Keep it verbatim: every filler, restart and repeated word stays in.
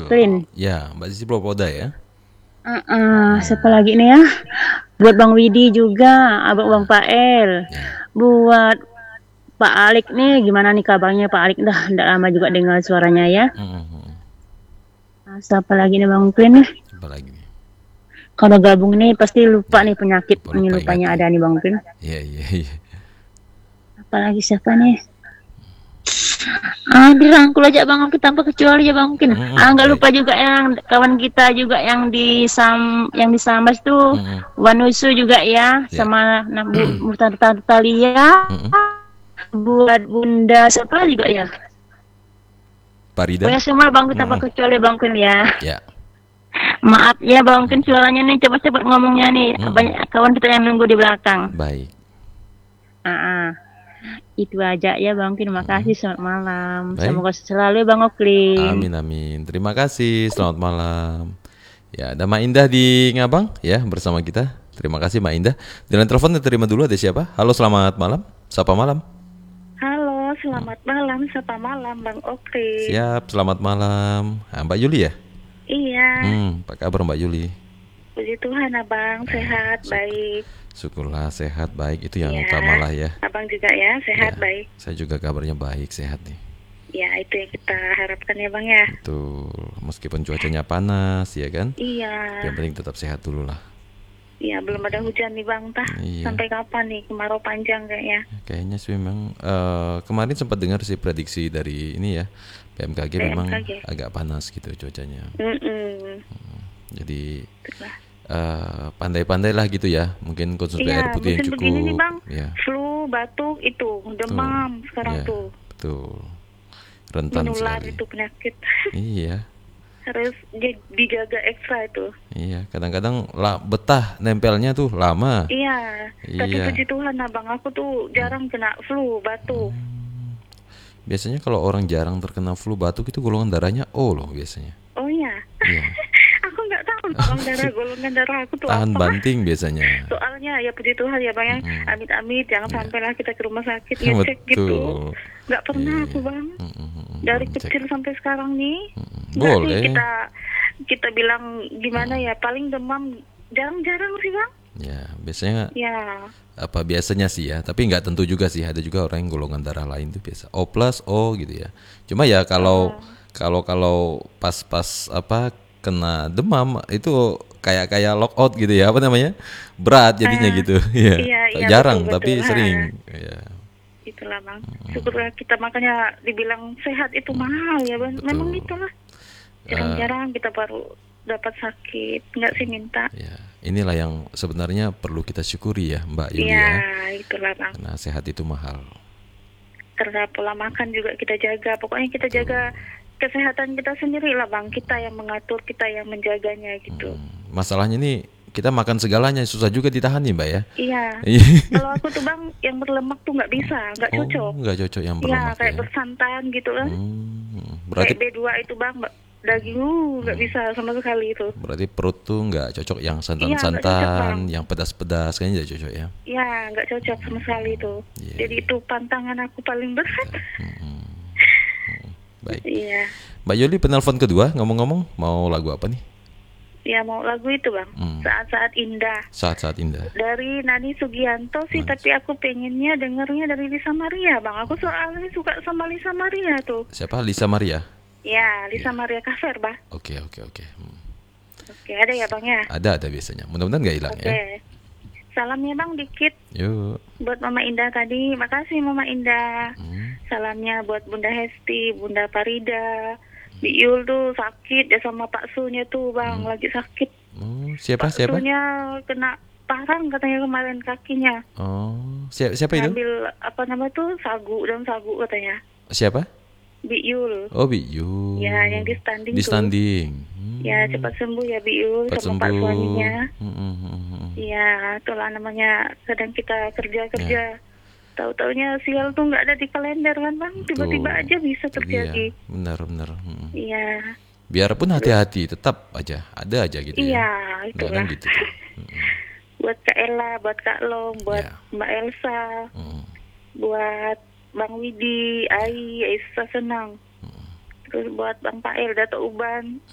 Bang Klin. Ya, Mbak Sisi Propoda ya. Uh-uh, siapa lagi nih ya? Buat Bang Widi juga, abang Bang Pael. Ya. Buat Pak Alik nih, gimana nih kabarnya Pak Alik? Dah, tidak lama juga dengar suaranya ya. Mm-mm. Nah, siapa lagi nih Bang Klin nih? Apa lagi nih? Kalau gabung nih pasti lupa Ya, nih penyakit lupa, ini lupa lupanya ingatan. ada nih Bang Klin. Iya, iya, iya. Apalagi siapa nih? Ah, dirangkul aja Bang Mungkin tanpa kecuali ya Bang Mungkin. Ah, Mm-mm, nggak baik. lupa juga yang kawan kita juga yang di Sam yang di Sambas tuh, Mm-mm. Wanusu juga ya, Ya. sama Nabu Mutar Talia, Mm-mm. buat Bunda siapa juga ya. Parida. Pokoknya semua Bang Mungkin tanpa Mm-mm. kecuali Bang Mungkin ya. Ya. Maaf ya Bang Mungkin suaranya nih cepat-cepat ngomongnya nih. Mm-mm. Banyak kawan kita yang nunggu di belakang. Baik. Ah, ah. Itu aja ya Bang Mungkin. Terima kasih. Selamat malam. Baik. Semoga selalu ya Bang Oklin. Amin, amin. Terima kasih. Selamat malam. Ya, ada Mak Indah di Ngabang ya bersama kita. Terima kasih Mak Indah. Dengan telepon terima dulu ada siapa? Halo, selamat malam. Sapa malam. Halo, selamat malam. Sapa malam Bang Oklin. Siap, selamat malam. Nah, Mbak Yuli ya? Iya. Hmm, apa kabar Mbak Yuli? Puji Tuhan Abang, sehat, syukur. baik. Syukurlah sehat baik, itu yang Ya, utama lah ya. Abang juga ya, sehat, Ya, baik. saya juga kabarnya baik, sehat nih. Ya, itu yang kita harapkan ya Bang ya. Betul, meskipun cuacanya panas ya kan. Iya. Yang penting tetap sehat dulu lah. Iya, belum ada hujan nih Bang, tah. Iya. Sampai kapan nih kemarau panjang kayaknya? Kayaknya sih memang eh, kemarin sempat dengar sih prediksi dari ini ya B M K G memang B M K G. agak panas gitu cuacanya. Mm-mm. Jadi Itulah. eh, pandai-pandai lah gitu ya. Mungkin konsumsi Iya, air putih yang musim cukup. begini nih Bang. Ya, Flu, batuk, itu demam sekarang ya, tuh. betul. Rentan Menular sekali. itu penyakit. Iya, Harus di- dijaga ekstra itu. iya. Kadang-kadang lah betah nempelnya tuh lama. Iya, tapi Iya. puji Tuhan Abang, aku tuh jarang kena flu, batuk. Biasanya kalau orang jarang terkena flu batuk itu golongan darahnya O loh biasanya. Oh iya, Iya. aku nggak tahu golongan darah golongan darah aku tuh Tahan apa. banting biasanya. Soalnya ya puji Tuhan ya Bang ya, Mm-mm. amit-amit jangan Iya. sampailah kita ke rumah sakit ngecek gitu. Betul. Nggak pernah Iya. aku Bang, Mm-mm. dari Cek. kecil sampai sekarang nih. Mm-mm. Nggak sih Boleh. kita kita bilang gimana ya, paling demam jarang-jarang sih Bang. Ya, biasanya Ya, apa biasanya sih ya, tapi nggak tentu juga sih. Ada juga orang yang golongan darah lain tuh biasa O plus O gitu ya. Cuma ya kalau kalau kalau pas-pas apa kena demam itu kayak kayak lockout gitu ya, apa namanya, berat jadinya Ah, gitu. Ya, iya, iya, jarang betul, tapi betul. sering. Ha. Ya, itulah Bang. Syukurlah kita makanya dibilang sehat itu mahal ya Bang. betul. Memang itulah. Jarang-jarang kita baru dapat sakit, nggak sih minta. Ya, inilah yang sebenarnya perlu kita syukuri ya, Mbak Yuli Iya, ya. itulah Bang. Karena sehat itu mahal. Karena pola makan juga kita jaga. Pokoknya kita jaga kesehatan kita sendiri lah Bang. Kita yang mengatur, kita yang menjaganya gitu. Hmm, Masalahnya nih kita makan segalanya susah juga ditahan nih, Mbak ya. Iya. Iya. Kalau aku tuh Bang, yang berlemak tuh nggak bisa, nggak Oh, cocok. nggak cocok yang Iya, berlemak kayak ya. bersantan gitu kan. Hmm, berarti Kayak B dua itu Bang, daging uh, nggak bisa sama sekali itu. berarti perut tuh nggak cocok yang Iya, nggak cocok, santan-santan, Bang. yang pedas-pedas kayaknya nggak cocok ya. Ya, nggak cocok sama sekali itu. Iya. Jadi itu pantangan aku paling berat. Hmm, Baik. Iya. Mbak Yuli penelpon kedua, ngomong-ngomong mau lagu apa nih? Ya mau lagu itu Bang. Hmm. Saat-saat indah. Saat-saat indah. Dari Nani Sugianto sih, Nice. tapi aku pengennya dengernya dari Lisa Maria Bang. Aku soalnya suka sama Lisa Maria tuh. Siapa? Lisa Maria. Ya, Lisa Maria cover Bang. Oke, oke, oke. Hmm. Oke, ada ya Bang ya. Ada ada biasanya. Mudah-mudahan nggak hilang Oke. ya. Salamnya Bang dikit Yuk. buat Mama Indah tadi. Makasih Mama Indah. Hmm. Salamnya buat Bunda Hesti, Bunda Parida. Biul tuh sakit ya sama Pak Sunya tuh Bang, lagi sakit. Oh, siapa Pak siapa? Sunya kena parang katanya kemarin kakinya. Oh, siapa siapa itu? Ngambil apa nama tuh sagu dan sagu katanya. Siapa? Biul. Oh, Biyu. Ya, yang di standing Di tuh. standing. Hmm. Ya cepat sembuh ya Biul Cepat sama Pak sembuh. suaminya. Hmm, hmm, hmm, hmm. Iya, itulah namanya kadang kita kerja-kerja. Tahu-taunya sial tuh nggak ada di kalender kan Bang, tiba-tiba Betul. aja bisa Itu terjadi. dia. Benar, benar. Hmm. Iya, Biarpun hati-hati, tetap aja ada aja gitu iya, ya. itulah. Kadang gitu. Hmm. Buat Kak Ella, buat Kak Long, buat Ya. Mbak Elsa, Hmm. buat Bang Widi, Ai, Aisyah Senang. Terus buat Bang Pael, Dato Uban.